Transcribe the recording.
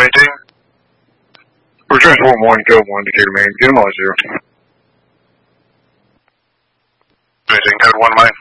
maintain? We're transport 1, code 1, Decatur, Maine. Get him on 0. Maintain code 1, Maine.